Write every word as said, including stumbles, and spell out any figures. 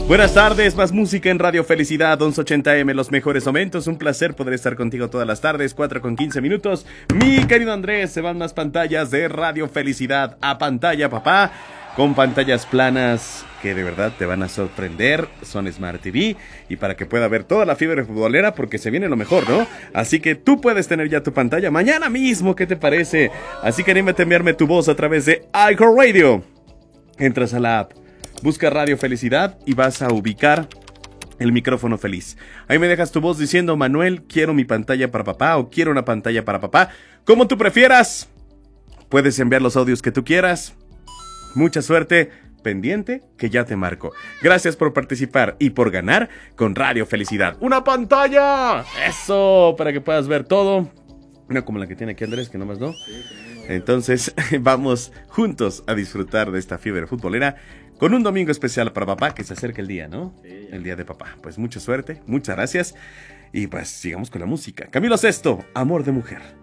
Buenas tardes, más música en Radio Felicidad, once ochenta eme, los mejores momentos. Un placer poder estar contigo todas las tardes, cuatro con quince minutos. Mi querido Andrés, se van más pantallas de Radio Felicidad a pantalla, papá, con pantallas planas que de verdad te van a sorprender. Son Smart T V y para que pueda ver toda la fiebre futbolera, porque se viene lo mejor, ¿no? Así que tú puedes tener ya tu pantalla mañana mismo, ¿qué te parece? Así que anímate a enviarme tu voz a través de iHeartRadio. Entras a la app, busca Radio Felicidad y vas a ubicar el micrófono feliz. Ahí me dejas tu voz diciendo: Manuel, quiero mi pantalla para papá, o quiero una pantalla para papá, como tú prefieras. Puedes enviar los audios que tú quieras. Mucha suerte, pendiente que ya te marco. Gracias por participar y por ganar con Radio Felicidad. ¡Una pantalla! ¡Eso! Para que puedas ver todo. No como la que tiene aquí Andrés, que nomás no. Entonces, vamos juntos a disfrutar de esta fiebre futbolera con un domingo especial para papá, que se acerca el día, ¿no? Sí, el día de papá. Pues mucha suerte, muchas gracias. Y pues sigamos con la música. Camilo Sesto, Amor de Mujer.